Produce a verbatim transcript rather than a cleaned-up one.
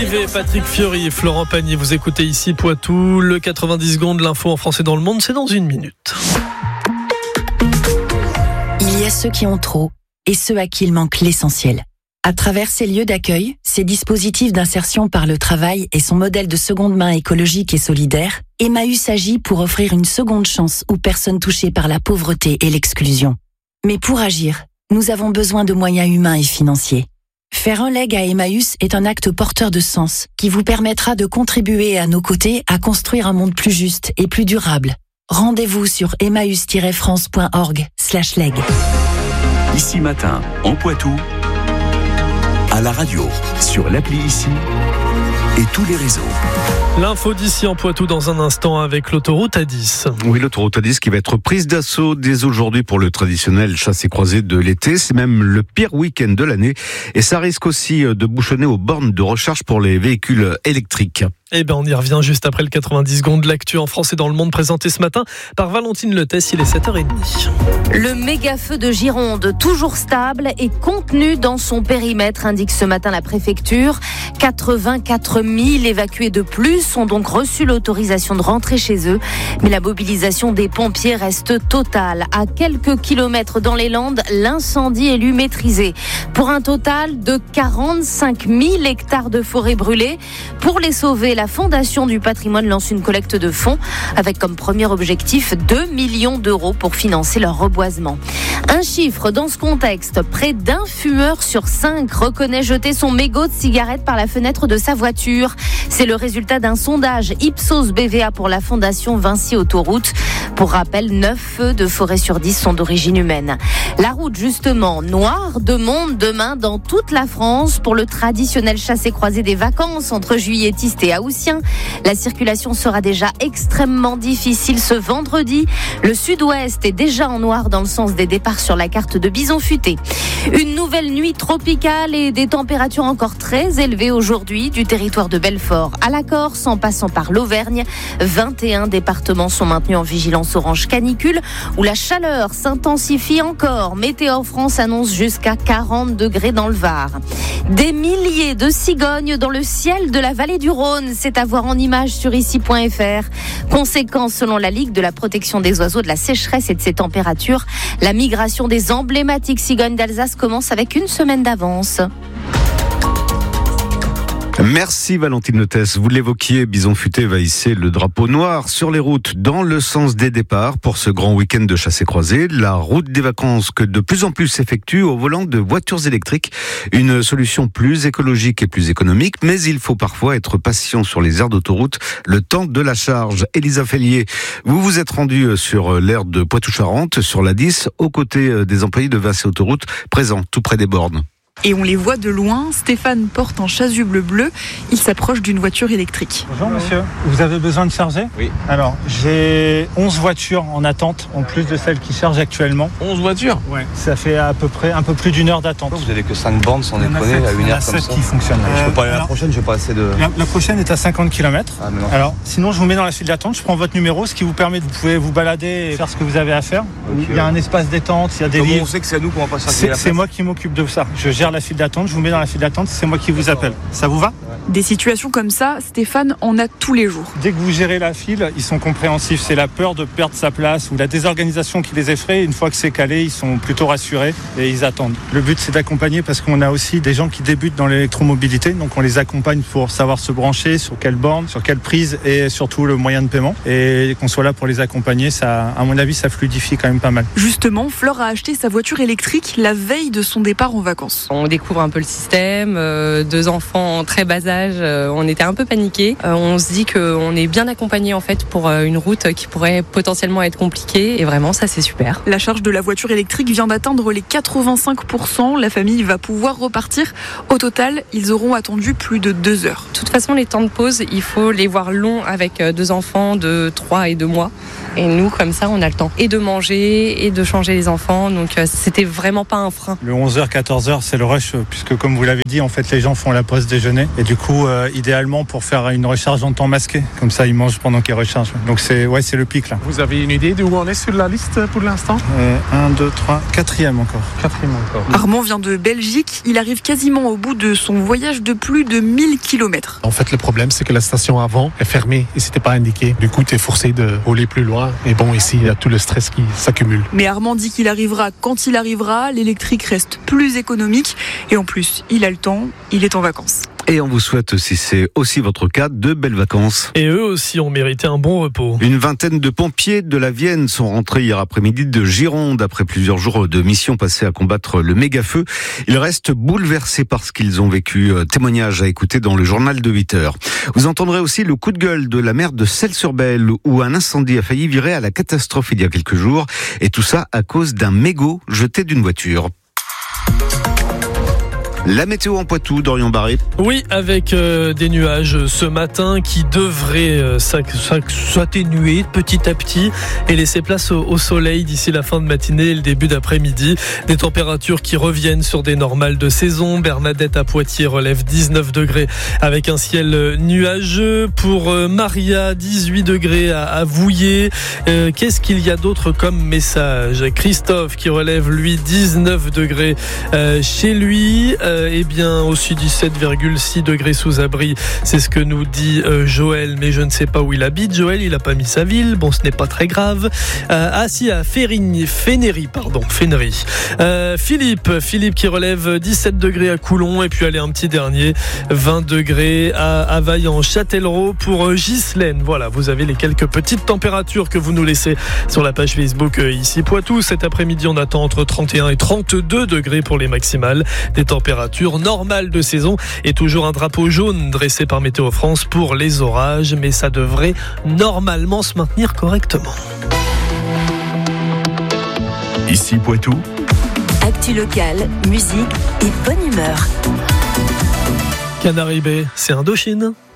Patrick Fiori et Florent Pagny, vous écoutez ici Poitou, le quatre-vingt-dix secondes, l'info en français dans le monde, c'est dans une minute. Il y a ceux qui ont trop et ceux à qui il manque l'essentiel. À travers ces lieux d'accueil, ces dispositifs d'insertion par le travail et son modèle de seconde main écologique et solidaire, Emmaüs agit pour offrir une seconde chance aux personnes touchées par la pauvreté et l'exclusion. Mais pour agir, nous avons besoin de moyens humains et financiers. Faire un leg à Emmaüs est un acte porteur de sens qui vous permettra de contribuer à nos côtés à construire un monde plus juste et plus durable. Rendez-vous sur emmaüs tiret france point org slash leg. Ici Matin, en Poitou, à la radio, sur l'appli Ici et tous les réseaux. L'info d'ici en Poitou dans un instant avec l'autoroute A dix. Oui, l'autoroute A dix qui va être prise d'assaut dès aujourd'hui pour le traditionnel chassé-croisé de l'été. C'est même le pire week-end de l'année et ça risque aussi de bouchonner aux bornes de recharge pour les véhicules électriques. Eh ben, on y revient juste après le quatre-vingt-dix secondes. L'actu en France et dans le monde présenté ce matin par Valentine Letès. Il est sept heures trente. Le méga-feu de Gironde, toujours stable et contenu dans son périmètre, indique ce matin la préfecture. quatre-vingt-quatre mille évacués de plus ont donc reçu l'autorisation de rentrer chez eux. Mais la mobilisation des pompiers reste totale. À quelques kilomètres dans les Landes, l'incendie est lui maîtrisé. Pour un total de quarante-cinq mille hectares de forêt brûlée. Pour les sauver, la Fondation du patrimoine lance une collecte de fonds avec comme premier objectif deux millions d'euros pour financer leur reboisement. Un chiffre dans ce contexte, près d'un fumeur sur cinq reconnaît jeter son mégot de cigarette par la fenêtre de sa voiture. C'est le résultat d'un sondage Ipsos B V A pour la Fondation Vinci Autoroute. Pour rappel, neuf feux de forêt sur dix sont d'origine humaine. La route justement, noire de monde demain dans toute la France pour le traditionnel chassé-croisé des vacances entre juilletistes et haussiens. La circulation sera déjà extrêmement difficile ce vendredi. Le sud-ouest est déjà en noir dans le sens des départs sur la carte de Bison Futé. Une nouvelle nuit tropicale et des températures encore très élevées aujourd'hui du territoire de Belfort à la Corse en passant par l'Auvergne. vingt et un départements sont maintenus en vigilance orange canicule où la chaleur s'intensifie encore. Météo France annonce jusqu'à quarante degrés dans le Var. Des milliers de cigognes dans le ciel de la vallée du Rhône, c'est à voir en images sur ici point f r. Conséquence selon la Ligue de la protection des oiseaux de la sécheresse et de ses températures, la migration des emblématiques cigognes d'Alsace commence avec une semaine d'avance. Merci Valentine Letès. Vous l'évoquiez, Bison Futé va hisser le drapeau noir sur les routes dans le sens des départs pour ce grand week-end de chassé-croisé. La route des vacances que de plus en plus s'effectue au volant de voitures électriques. Une solution plus écologique et plus économique, mais il faut parfois être patient sur les aires d'autoroute le temps de la charge. Élisa Fellier, vous vous êtes rendu sur l'aire de Poitou-Charentes, sur l'A dix, aux côtés des employés de Vinci Autoroute, présents tout près des bornes. Et on les voit de loin. Stéphane porte un chasuble bleu. Il s'approche d'une voiture électrique. Bonjour monsieur, vous avez besoin de charger ? Oui. Alors, j'ai onze voitures en attente, en plus de celles qui chargent actuellement. onze voitures ? Ouais. Ça fait à peu près un peu plus d'une heure d'attente. Vous avez que cinq bandes sans déconner à une heure comme ça. qui fonctionnent. Je peux pas aller à alors, la prochaine, j'ai pas assez de... La, la prochaine est à cinquante kilomètres. Ah, mais non. Alors, sinon je vous mets dans la file d'attente, je prends votre numéro, ce qui vous permet de vous pouvez vous balader et faire ce que vous avez à faire. Okay. Il y a un espace détente, il y a des Comment livres. on sait que c'est à nous qu'on va pas circuler C'est, la c'est place moi qui m'occupe de ça. Je gère la file d'attente, je vous mets dans la file d'attente, c'est moi qui vous appelle. Ça vous va ? Des situations comme ça, Stéphane en a tous les jours. Dès que vous gérez la file, ils sont compréhensifs. C'est la peur de perdre sa place ou la désorganisation qui les effraie. Une fois que c'est calé, ils sont plutôt rassurés et ils attendent. Le but, c'est d'accompagner parce qu'on a aussi des gens qui débutent dans l'électromobilité. Donc, on les accompagne pour savoir se brancher, sur quelle borne, sur quelle prise et surtout le moyen de paiement. Et qu'on soit là pour les accompagner, ça, à mon avis, ça fluidifie quand même pas mal. Justement, Flore a acheté sa voiture électrique la veille de son départ en vacances. On découvre un peu le système, euh, deux enfants en très bas âge, euh, on était un peu paniqués. Euh, on se dit qu'on est bien accompagné en fait pour euh, une route qui pourrait potentiellement être compliquée et vraiment ça c'est super. La charge de la voiture électrique vient d'atteindre les quatre-vingt-cinq pour cent. La famille va pouvoir repartir. Au total, ils auront attendu plus de deux heures. De toute façon, les temps de pause, il faut les voir longs avec deux enfants de trois et deux mois. Et nous, comme ça, on a le temps et de manger et de changer les enfants. Donc, euh, c'était vraiment pas un frein. Le onze heures, quatorze heures, c'est le rush puisque comme vous l'avez dit, en fait, les gens font la pause déjeuner et du du coup, euh, idéalement pour faire une recharge en temps masqué. Comme ça, ils mangent pendant qu'ils rechargent. Donc c'est, ouais, c'est le pic là. Vous avez une idée d'où on est sur la liste pour l'instant ? euh, un, deux, trois, quatrième encore. Quatrième encore. Armand vient de Belgique. Il arrive quasiment au bout de son voyage de plus de mille kilomètres. En fait, le problème, c'est que la station avant est fermée et c'était pas indiqué. Du coup, tu es forcé de rouler plus loin. Et bon, ici, il y a tout le stress qui s'accumule. Mais Armand dit qu'il arrivera quand il arrivera. L'électrique reste plus économique. Et en plus, il a le temps. Il est en vacances. Et on vous souhaite, si c'est aussi votre cas, de belles vacances. Et eux aussi ont mérité un bon repos. Une vingtaine de pompiers de la Vienne sont rentrés hier après-midi de Gironde après plusieurs jours de mission passée à combattre le méga-feu. Ils restent bouleversés par ce qu'ils ont vécu. Témoignage à écouter dans le journal de huit heures. Vous entendrez aussi le coup de gueule de la maire de Celles-sur-Belle où un incendie a failli virer à la catastrophe il y a quelques jours. Et tout ça à cause d'un mégot jeté d'une voiture. La météo en Poitou, Dorian Barré. Oui, avec euh, des nuages ce matin qui devraient euh, s'atténuer petit à petit et laisser place au, au soleil d'ici la fin de matinée et le début d'après-midi. Des températures qui reviennent sur des normales de saison. Bernadette à Poitiers relève dix-neuf degrés avec un ciel nuageux. Pour euh, Maria, dix-huit degrés à, à Vouillers. Euh, qu'est-ce qu'il y a d'autre comme message ? Christophe qui relève lui dix-neuf degrés euh, chez lui. Euh, Eh bien, aussi dix-sept virgule six degrés sous abri. C'est ce que nous dit euh, Joël, mais je ne sais pas où il habite. Joël, il n'a pas mis sa ville. Bon, ce n'est pas très grave. Euh, ah si, à Férigny, Fénéry, pardon, Fénéry. Euh, Philippe, Philippe qui relève dix-sept degrés à Coulon. Et puis, allez, un petit dernier, vingt degrés à, à Vaillant-Châtellerault pour euh, Ghislaine. Voilà, vous avez les quelques petites températures que vous nous laissez sur la page Facebook euh, ici Poitou. Cet après-midi, on attend entre trente et un et trente-deux degrés pour les maximales. Des températures normale de saison et toujours un drapeau jaune dressé par Météo France pour les orages, mais ça devrait normalement se maintenir correctement. Ici Poitou. Actu locale, musique et bonne humeur. Canary Bay, c'est Indochine.